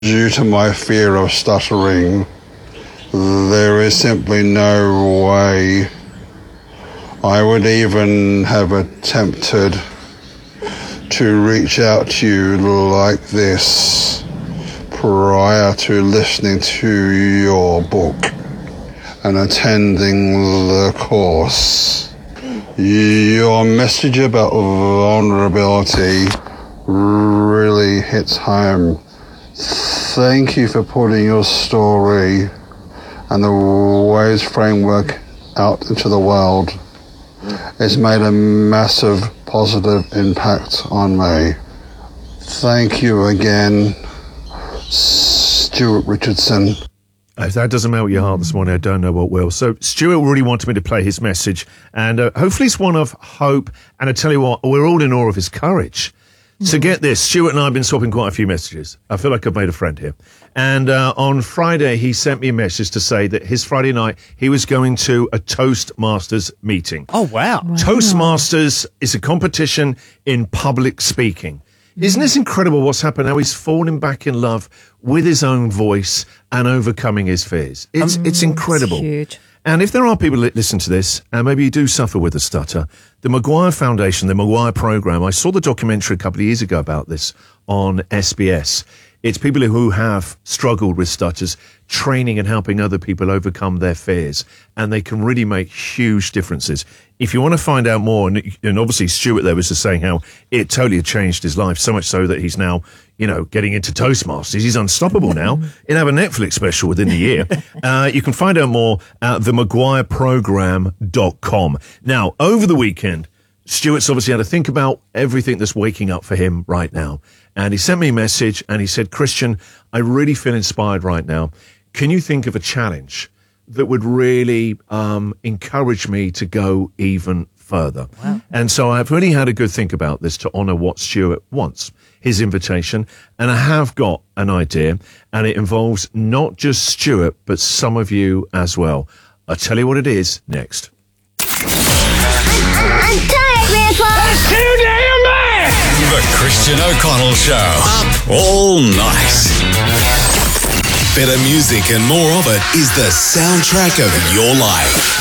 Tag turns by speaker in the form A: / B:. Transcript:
A: Due to my fear of stuttering, there is simply no way I would even have attempted to reach out to you like this prior to listening to your book and attending the course. Your message about vulnerability really hits home. Thank you for putting your story and the Waves framework out into the world. It's made a massive positive impact on me. Thank you again, Stuart Richardson.
B: If that doesn't melt your heart this morning, I don't know what will. So Stuart really wanted me to play his message, and hopefully it's one of hope. And I tell you what, we're all in awe of his courage. So get this, Stuart and I have been swapping quite a few messages. I feel like I've made a friend here. And on Friday, he sent me a message to say that his Friday night, he was going to a Toastmasters meeting.
C: Oh, wow.
B: Toastmasters is a competition in public speaking. Isn't this incredible what's happened? How he's falling back in love with his own voice and overcoming his fears. It's incredible.
D: It's huge.
B: And if there are people that listen to this, and maybe you do suffer with a stutter, the Maguire Foundation, the Maguire Programme, I saw the documentary a couple of years ago about this on SBS. It's people who have struggled with stutters, training and helping other people overcome their fears, and they can really make huge differences. If you want to find out more, and obviously Stuart there was just saying how it totally changed his life, so much so that he's now, getting into Toastmasters. He's unstoppable now. He'll have a Netflix special within the year. You can find out more at themaguireprogram.com. Now, over the weekend, Stuart's obviously had to think about everything that's waking up for him right now. And he sent me a message and he said, Christian, I really feel inspired right now. Can you think of a challenge that would really encourage me to go even further? Wow. And so I've really had a good think about this to honour what Stuart wants, his invitation. And I have got an idea, and it involves not just Stuart, but some of you as well. I'll tell you what it is next.
E: I'm tired, Grandpa.
F: That's too damn bad.
G: The Christian O'Connell Show. Up all night. Better music and more of it is the soundtrack of your life.